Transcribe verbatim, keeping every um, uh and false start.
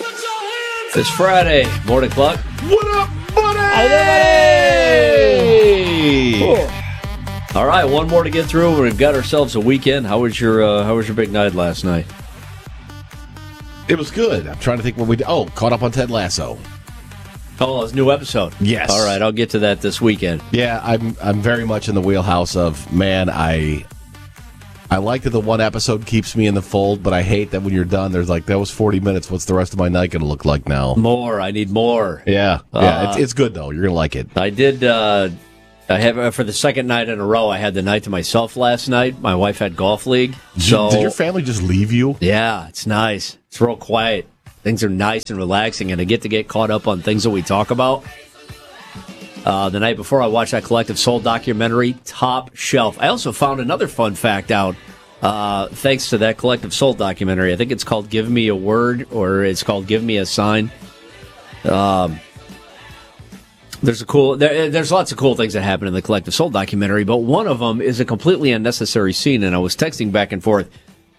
It's Friday, morning clock. What up, buddy? Hey! Cool. All right, one more to get through. We've got ourselves a weekend. How was your uh, How was your big night last night? It was good. I'm trying to think what we did. Oh, caught up on Ted Lasso. Oh, it's a new episode. Yes. All right, I'll get to that this weekend. Yeah, I'm I'm very much in the wheelhouse of, man, I I like that the one episode keeps me in the fold, but I hate that when you're done, there's like, that was forty minutes. What's the rest of my night going to look like now? More. I need more. Yeah. Yeah, Uh, it's, it's good, though. You're going to like it. I did, uh, I have, uh, for the second night in a row, I had the night to myself last night. My wife had golf league. Did, So, you, did your family just leave you? yeah, it's nice. It's real quiet. Things are nice and relaxing, and I get to get caught up on things that we talk about. Uh, the night before, I watched that Collective Soul documentary, Top Shelf. I also found another fun fact out, uh, thanks to that Collective Soul documentary. I think it's called Give Me a Word, or it's called Give Me a Sign. Um, there's a cool, there, there's lots of cool things that happen in the Collective Soul documentary, but one of them is a completely unnecessary scene, and I was texting back and forth